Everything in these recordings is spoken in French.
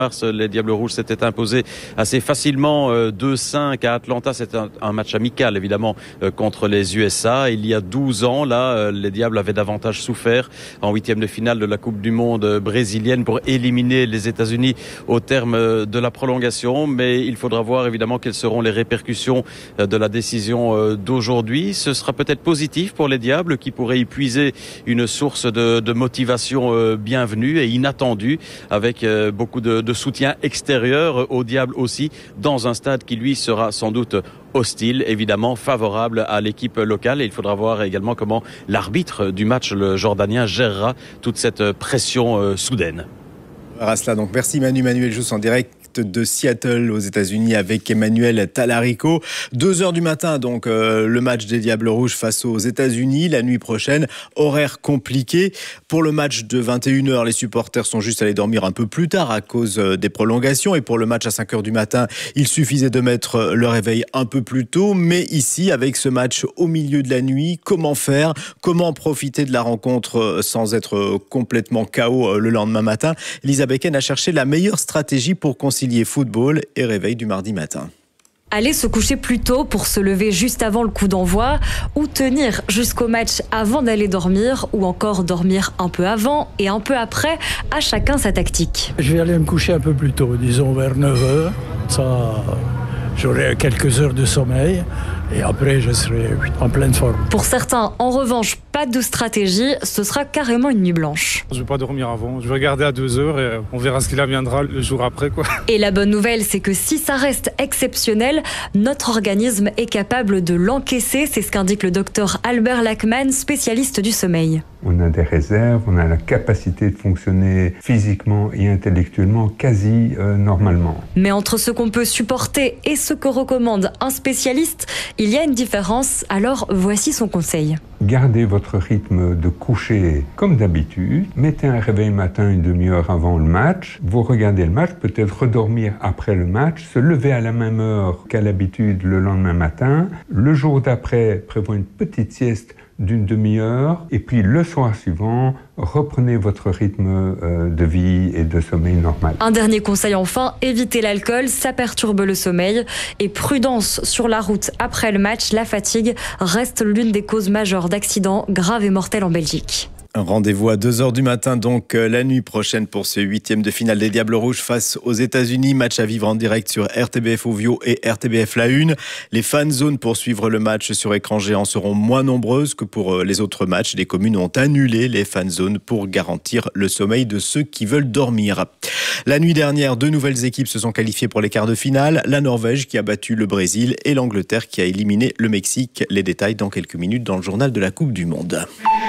Les Diables Rouges s'étaient imposés assez facilement 2-5 à Atlanta. C'était un match amical évidemment contre les USA. Il y a 12 ans, là, les Diables avaient davantage souffert en huitième de finale de la Coupe du Monde brésilienne pour éliminer les États-Unis au terme de la prolongation. Mais il faudra voir évidemment quelles seront les répercussions de la décision d'aujourd'hui. Ce sera peut-être positif pour les Diables qui pourraient y puiser une source de motivation bienvenue et inattendue avec beaucoup de soutien extérieur aux Diables aussi, dans un stade qui lui sera sans doute hostile, évidemment favorable à l'équipe locale. Et il faudra voir également comment l'arbitre du match, le Jordanien, gérera toute cette pression soudaine. On verra cela donc. Merci Manuel Jousse en direct de Seattle aux États-Unis avec Emmanuel Talarico. 2h du matin, donc le match des Diables Rouges face aux États-Unis. La nuit prochaine, horaire compliqué. Pour le match de 21h, les supporters sont juste allés dormir un peu plus tard à cause des prolongations. Et pour le match à 5h du matin, il suffisait de mettre le réveil un peu plus tôt. Mais ici, avec ce match au milieu de la nuit, comment faire ? Comment profiter de la rencontre sans être complètement KO le lendemain matin ? Lisa Becken a cherché la meilleure stratégie pour concilier football et réveil du mardi matin. Aller se coucher plus tôt pour se lever juste avant le coup d'envoi, ou tenir jusqu'au match avant d'aller dormir, ou encore dormir un peu avant et un peu après, à chacun sa tactique. Je vais aller me coucher un peu plus tôt, disons vers 9h. Ça, j'aurai quelques heures de sommeil et après je serai en pleine forme. Pour certains, en revanche, pas de stratégie, ce sera carrément une nuit blanche. Je ne vais pas dormir avant, je vais regarder à 2h et on verra ce qu'il adviendra le jour après, quoi. Et la bonne nouvelle, c'est que si ça reste exceptionnel, notre organisme est capable de l'encaisser. C'est ce qu'indique le docteur Albert Lachman, spécialiste du sommeil. On a des réserves, on a la capacité de fonctionner physiquement et intellectuellement quasi normalement. Mais entre ce qu'on peut supporter et ce que recommande un spécialiste, il y a une différence. Alors voici son conseil. Gardez votre rythme de coucher comme d'habitude. Mettez un réveil matin une demi-heure avant le match. Vous regardez le match, peut-être redormir après le match, se lever à la même heure qu'à l'habitude le lendemain matin. Le jour d'après, prévoyez une petite sieste d'une demi-heure et puis le soir suivant, reprenez votre rythme de vie et de sommeil normal. Un dernier conseil enfin, évitez l'alcool, ça perturbe le sommeil. Et prudence sur la route après le match, la fatigue reste l'une des causes majeures d'accidents graves et mortels en Belgique. Un rendez-vous à 2h du matin, donc la nuit prochaine pour ce 8e de finale des Diables Rouges face aux États-Unis. Match à vivre en direct sur RTBF Ovio et RTBF La Une. Les fan zones pour suivre le match sur écran géant seront moins nombreuses que pour les autres matchs. Les communes ont annulé les fan zones pour garantir le sommeil de ceux qui veulent dormir. La nuit dernière, 2 nouvelles équipes se sont qualifiées pour les quarts de finale. La Norvège qui a battu le Brésil et l'Angleterre qui a éliminé le Mexique. Les détails dans quelques minutes dans le journal de la Coupe du Monde.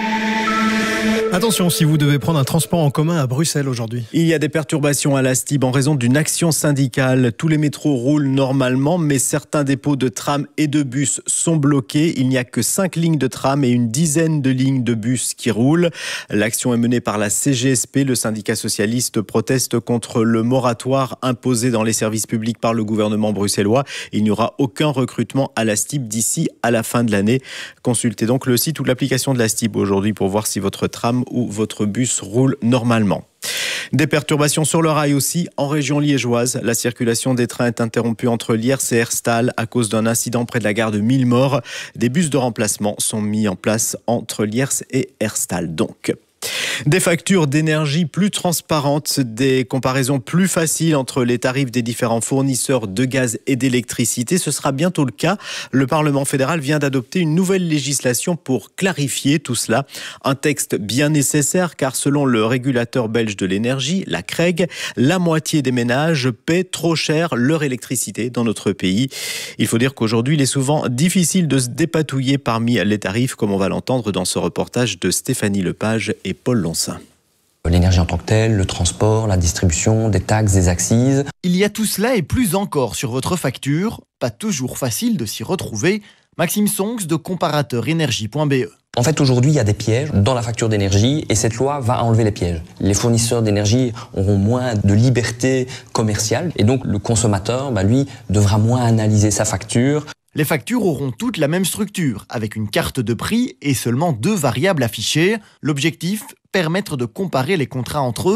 Attention si vous devez prendre un transport en commun à Bruxelles aujourd'hui. Il y a des perturbations à la STIB en raison d'une action syndicale. Tous les métros roulent normalement, mais certains dépôts de tram et de bus sont bloqués. Il n'y a que 5 lignes de tram et une dizaine de lignes de bus qui roulent. L'action est menée par la CGSP. Le syndicat socialiste proteste contre le moratoire imposé dans les services publics par le gouvernement bruxellois. Il n'y aura aucun recrutement à la STIB d'ici à la fin de l'année. Consultez donc le site ou l'application de la STIB aujourd'hui pour voir si votre tram ou votre bus roule normalement. Des perturbations sur le rail aussi en région liégeoise. La circulation des trains est interrompue entre Liers et Herstal à cause d'un incident près de la gare de Millemort. Des bus de remplacement sont mis en place entre Liers et Herstal donc. Des factures d'énergie plus transparentes, des comparaisons plus faciles entre les tarifs des différents fournisseurs de gaz et d'électricité. Ce sera bientôt le cas. Le Parlement fédéral vient d'adopter une nouvelle législation pour clarifier tout cela. Un texte bien nécessaire car selon le régulateur belge de l'énergie, la CREG, la moitié des ménages paient trop cher leur électricité dans notre pays. Il faut dire qu'aujourd'hui, il est souvent difficile de se dépatouiller parmi les tarifs, comme on va l'entendre dans ce reportage de Stéphanie Lepage et Paul Lonsin. L'énergie en tant que telle, le transport, la distribution, des taxes, des accises. Il y a tout cela et plus encore sur votre facture. Pas toujours facile de s'y retrouver. Maxime Songs de comparateurEnergie.be. En fait, aujourd'hui, il y a des pièges dans la facture d'énergie et cette loi va enlever les pièges. Les fournisseurs d'énergie auront moins de liberté commerciale et donc le consommateur, lui, devra moins analyser sa facture. Les factures auront toutes la même structure, avec une carte de prix et seulement 2 variables affichées. L'objectif, permettre de comparer les contrats entre eux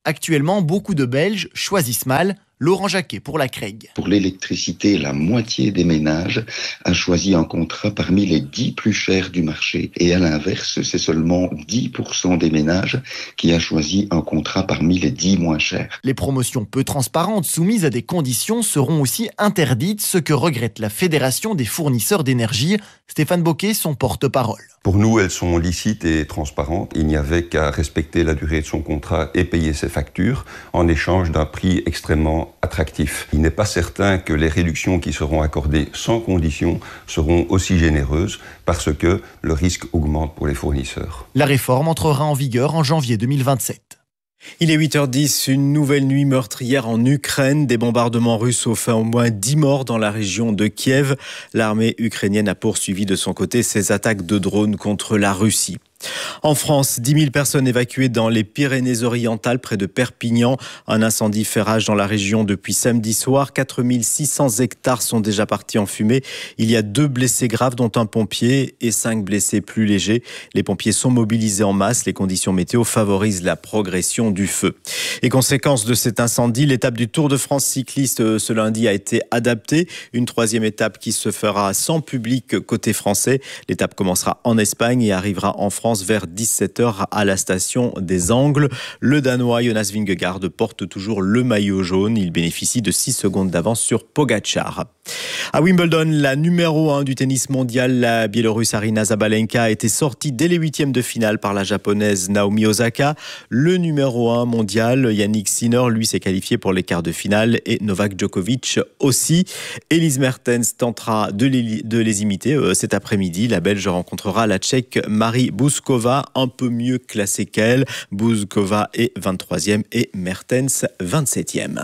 Actuellement, beaucoup de Belges choisissent mal. Laurent Jacquet pour la CREG. Pour l'électricité, la moitié des ménages a choisi un contrat parmi les 10 plus chers du marché. Et à l'inverse, c'est seulement 10% des ménages qui a choisi un contrat parmi les 10 moins chers. Les promotions peu transparentes soumises à des conditions seront aussi interdites, ce que regrette la Fédération des fournisseurs d'énergie. Stéphane Bocquet, son porte-parole. Pour nous, elles sont licites et transparentes. Il n'y avait qu'à respecter la durée de son contrat et payer ses factures en échange d'un prix extrêmement attractif. Il n'est pas certain que les réductions qui seront accordées sans condition seront aussi généreuses parce que le risque augmente pour les fournisseurs. La réforme entrera en vigueur en janvier 2027. Il est 8h10, une nouvelle nuit meurtrière en Ukraine. Des bombardements russes ont fait au moins 10 morts dans la région de Kiev. L'armée ukrainienne a poursuivi de son côté ses attaques de drones contre la Russie. En France, 10 000 personnes évacuées dans les Pyrénées-Orientales près de Perpignan. Un incendie fait rage dans la région depuis samedi soir. 4 600 hectares sont déjà partis en fumée. Il y a 2 blessés graves, dont un pompier, et 5 blessés plus légers. Les pompiers sont mobilisés en masse. Les conditions météo favorisent la progression du feu. Et conséquence de cet incendie, l'étape du Tour de France cycliste ce lundi a été adaptée. Une 3e étape qui se fera sans public côté français. L'étape commencera en Espagne et arrivera en France vers 17h à la station des Angles. Le Danois Jonas Vingegaard porte toujours le maillot jaune. Il bénéficie de 6 secondes d'avance sur Pogačar. À Wimbledon, la numéro 1 du tennis mondial, la Biélorusse Aryna Sabalenka, a été sortie dès les 8e de finale par la japonaise Naomi Osaka. Le numéro 1 mondial, Yannick Sinner, lui, s'est qualifié pour les quarts de finale et Novak Djokovic aussi. Elise Mertens tentera de les imiter cet après-midi. La Belge rencontrera la Tchèque Marie Bouzkova, un peu mieux classée qu'elle. Bouzkova est 23e et Mertens 27e.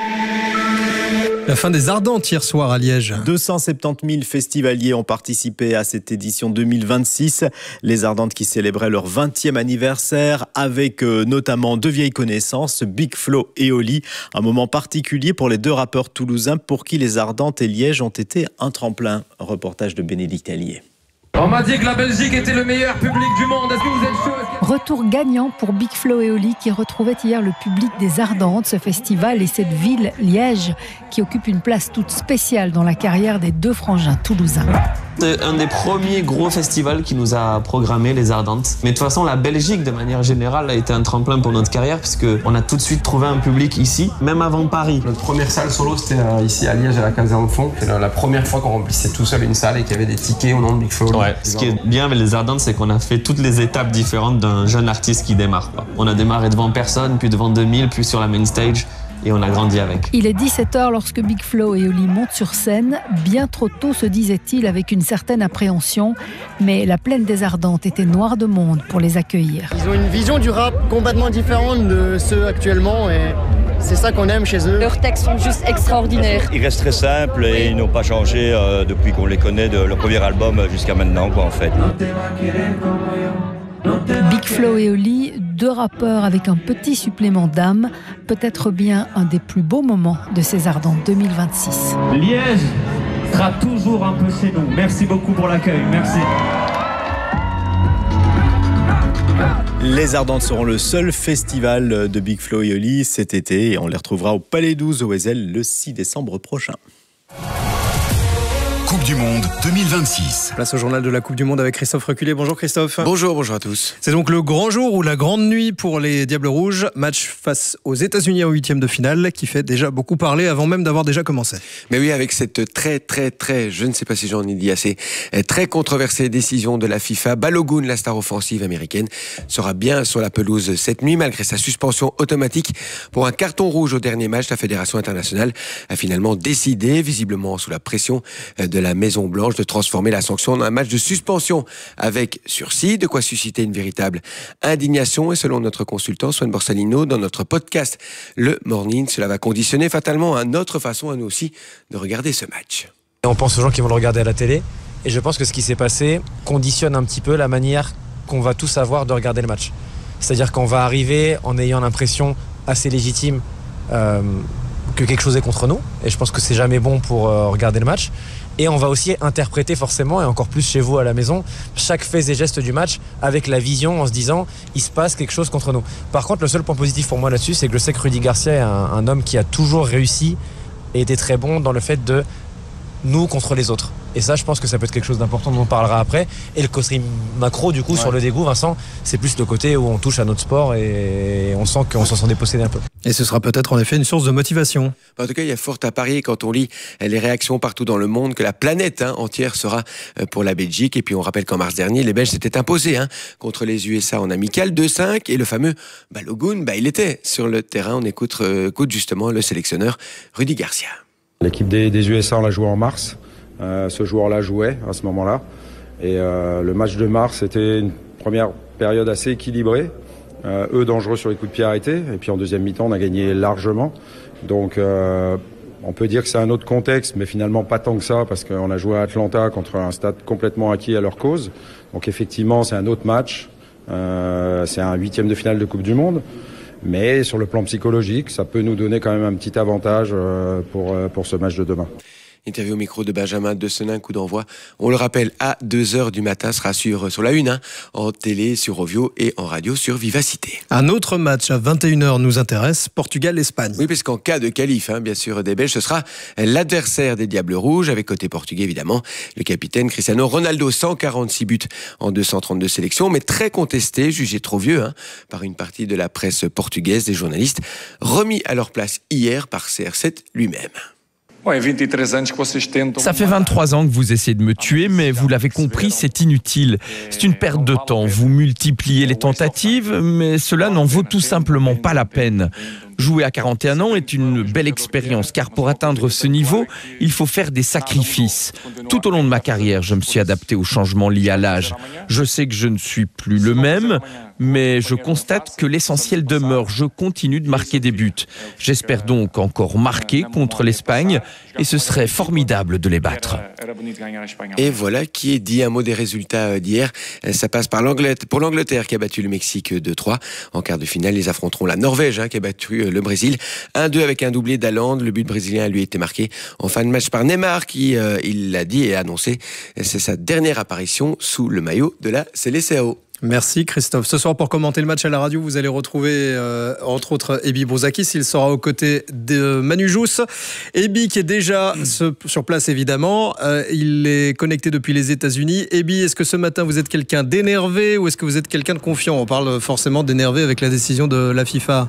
La fin des Ardentes hier soir à Liège. 270 000 festivaliers ont participé à cette édition 2026. Les Ardentes qui célébraient leur 20e anniversaire avec notamment 2 vieilles connaissances, Big Flo et Oli. Un moment particulier pour les 2 rappeurs toulousains pour qui les Ardentes et Liège ont été un tremplin. Reportage de Bénédicte Allier. On m'a dit que la Belgique était le meilleur public du monde. Est-ce que vous êtes chaud? Retour gagnant pour Big Flo et Oli qui retrouvaient hier le public des Ardentes, ce festival et cette ville, Liège, qui occupe une place toute spéciale dans la carrière des 2 frangins toulousains. C'est un des premiers gros festivals qui nous a programmé les Ardentes. Mais de toute façon, la Belgique, de manière générale, a été un tremplin pour notre carrière puisqu'on a tout de suite trouvé un public ici, même avant Paris. Notre première salle solo, c'était ici à Liège, à la caserne fond. C'est la première fois qu'on remplissait tout seul une salle et qu'il y avait des tickets au nom de Big Flo. Ouais. Ce qui est bien avec les Ardentes, c'est qu'on a fait toutes les étapes différentes d'un jeune artiste qui démarre. On a démarré devant personne, puis devant 2000, puis sur la main stage. Et on a grandi avec. Il est 17h lorsque Big Flo et Oli montent sur scène. Bien trop tôt, se disait-il, avec une certaine appréhension. Mais la plaine des Ardentes était noire de monde pour les accueillir. Ils ont une vision du rap complètement différente de ceux actuellement et c'est ça qu'on aime chez eux. Leurs textes sont juste extraordinaires. Ils restent très simples et ils n'ont pas changé depuis qu'on les connaît de leur premier album jusqu'à maintenant, quoi, en fait. Big Flo et Oli, 2 rappeurs avec un petit supplément d'âme, peut-être bien un des plus beaux moments de ces Ardentes 2026. Liège sera toujours un peu chez nous. Merci beaucoup pour l'accueil. Merci. Les Ardentes seront le seul festival de Big Flo et Oli cet été et on les retrouvera au Palais 12 au Wesel le 6 décembre prochain. Coupe du Monde 2026. Place au journal de la Coupe du Monde avec Christophe Reculé. Bonjour Christophe. Bonjour à tous. C'est donc le grand jour ou la grande nuit pour les Diables Rouges. Match face aux États-Unis en 8e de finale qui fait déjà beaucoup parler avant même d'avoir déjà commencé. Mais oui, avec cette très, je ne sais pas si j'en ai dit assez, très controversée décision de la FIFA, Balogun, la star offensive américaine, sera bien sur la pelouse cette nuit malgré sa suspension automatique pour un carton rouge au dernier match. La Fédération internationale a finalement décidé, visiblement sous la pression de la Maison-Blanche, de transformer la sanction en un match de suspension avec sursis, de quoi susciter une véritable indignation. Et selon notre consultant Swan Borsalino, dans notre podcast Le Morning, cela va conditionner fatalement à notre façon à nous aussi de regarder ce match. On pense aux gens qui vont le regarder à la télé et je pense que ce qui s'est passé conditionne un petit peu la manière qu'on va tous avoir de regarder le match. C'est-à-dire qu'on va arriver en ayant l'impression assez légitime que quelque chose est contre nous. Et je pense que c'est jamais bon pour regarder le match. Et on va aussi interpréter forcément, et encore plus chez vous à la maison, chaque fait et geste du match avec la vision en se disant il se passe quelque chose contre nous. Par contre, le seul point positif pour moi là-dessus, c'est que je sais que Rudy Garcia est un homme qui a toujours réussi et été très bon dans le fait de nous contre les autres. Et ça, je pense que ça peut être quelque chose d'important dont on parlera après. Et le côté macro, du coup, sur le dégoût, Vincent, c'est plus le côté où on touche à notre sport et on sent qu'on s'en sent dépossédé un peu. Et ce sera peut-être en effet une source de motivation. En tout cas, il y a fort à parier quand on lit les réactions partout dans le monde que la planète entière sera pour la Belgique. Et puis on rappelle qu'en mars dernier, les Belges s'étaient imposés contre les USA en amical 2-5. Et le fameux Balogun, il était sur le terrain. On écoute justement le sélectionneur Rudy Garcia. L'équipe des USA, on l'a joué en mars. Ce joueur-là jouait à ce moment-là. Et le match de mars, c'était une première période assez équilibrée. Eux dangereux sur les coups de pied arrêtés. Et puis en deuxième mi-temps, on a gagné largement. Donc on peut dire que c'est un autre contexte, mais finalement pas tant que ça, parce qu'on a joué à Atlanta contre un stade complètement acquis à leur cause. Donc effectivement, c'est un autre match. C'est un 8e de finale de Coupe du Monde. Mais sur le plan psychologique, ça peut nous donner quand même un petit avantage pour ce match de demain. Interview au micro de Benjamin Desenin, coup d'envoi. On le rappelle, à 2h du matin, sera sur la une, en télé, sur Rovio et en radio sur Vivacité. Un autre match à 21h nous intéresse, Portugal-Espagne. Oui, parce qu'en cas de qualif, bien sûr, des Belges, ce sera l'adversaire des Diables Rouges, avec côté portugais, évidemment, le capitaine Cristiano Ronaldo, 146 buts en 232 sélections, mais très contesté, jugé trop vieux, par une partie de la presse portugaise, des journalistes, remis à leur place hier par CR7 lui-même. Ça fait 23 ans que vous essayez de me tuer, mais vous l'avez compris, c'est inutile. C'est une perte de temps. Vous multipliez les tentatives, mais cela n'en vaut tout simplement pas la peine. Jouer à 41 ans est une belle expérience, car pour atteindre ce niveau, il faut faire des sacrifices. Tout au long de ma carrière, je me suis adapté aux changements liés à l'âge. Je sais que je ne suis plus le même, mais je constate que l'essentiel demeure. Je continue de marquer des buts. J'espère donc encore marquer contre l'Espagne, et ce serait formidable de les battre. Et voilà qui est dit. Un mot des résultats d'hier. Ça passe par l'Angleterre qui a battu le Mexique 2-3. En quart de finale, ils affronteront la Norvège qui a battu le Brésil 1-2 avec un doublé d'Haaland. Le but brésilien lui a été marqué en fin de match par Neymar qui, il l'a dit et a annoncé, c'est sa dernière apparition sous le maillot de la Seleção. Merci Christophe. Ce soir, pour commenter le match à la radio, vous allez retrouver entre autres Ebi Brouzakis. Il sera aux côtés de Manu Jousse. Ebi qui est déjà sur place évidemment. Il est connecté depuis les États-Unis. Ebi, est-ce que ce matin vous êtes quelqu'un d'énervé ou est-ce que vous êtes quelqu'un de confiant ? On parle forcément d'énervé avec la décision de la FIFA.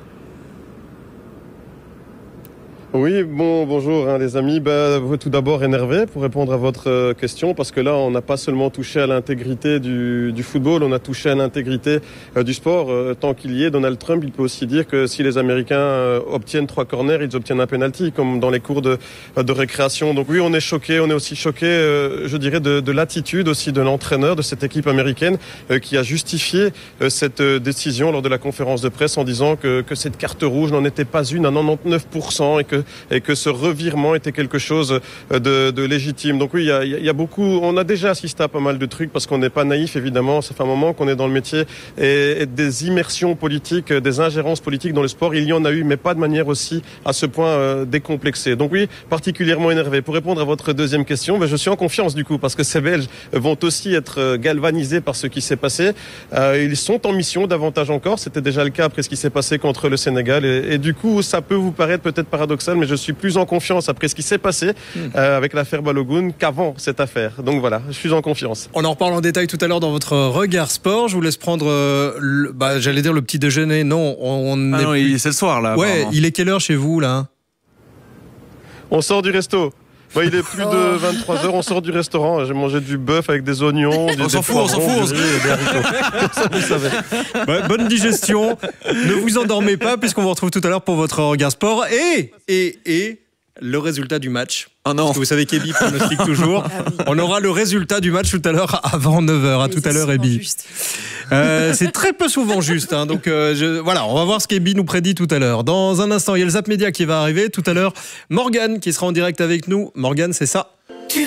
Oui, bonjour les amis. Tout d'abord énervé pour répondre à votre question, parce que là on n'a pas seulement touché à l'intégrité du football, on a touché à l'intégrité du sport. Tant qu'il y est, Donald Trump, il peut aussi dire que si les Américains obtiennent 3 corners, ils obtiennent un penalty, comme dans les cours de récréation. Donc oui, on est choqué, on est aussi choqué, je dirais, de l'attitude aussi de l'entraîneur de cette équipe américaine qui a justifié cette décision lors de la conférence de presse en disant que cette carte rouge n'en était pas une à 99% et que ce revirement était quelque chose de légitime. Donc oui, il y a beaucoup, on a déjà assisté à pas mal de trucs parce qu'on n'est pas naïf évidemment, ça fait un moment qu'on est dans le métier et des immersions politiques, des ingérences politiques dans le sport, il y en a eu, mais pas de manière aussi à ce point décomplexée. Donc oui, particulièrement énervé. Pour répondre à votre deuxième question, je suis en confiance du coup parce que ces Belges vont aussi être galvanisés par ce qui s'est passé. Ils sont en mission davantage encore, c'était déjà le cas après ce qui s'est passé contre le Sénégal et du coup ça peut vous paraître peut-être paradoxal, mais je suis plus en confiance après ce qui s'est passé avec l'affaire Balogun qu'avant cette affaire. Donc voilà, je suis en confiance. On en reparle en détail tout à l'heure dans votre regard sport. Je vous laisse prendre, j'allais dire le petit déjeuner. Non, c'est le soir là. Ouais, apparemment. il est quelle heure chez vous là ? On sort du resto. Il est plus de 23h, on sort du restaurant. J'ai mangé du bœuf avec des oignons, on s'en fout. Des haricots. Ça, vous savez. Bonne digestion. Ne vous endormez pas puisqu'on vous retrouve tout à l'heure pour votre regard sport et le résultat du match. Oh non. Parce que vous savez qu'Ebi pronostique toujours. On aura le résultat du match tout à l'heure avant 9h. À tout à l'heure, Ebi. C'est très peu souvent juste. Donc voilà, on va voir ce qu'Ebi nous prédit tout à l'heure. Dans un instant, il y a le Zap Média qui va arriver. Tout à l'heure, Morgane qui sera en direct avec nous. Morgane, c'est ça ?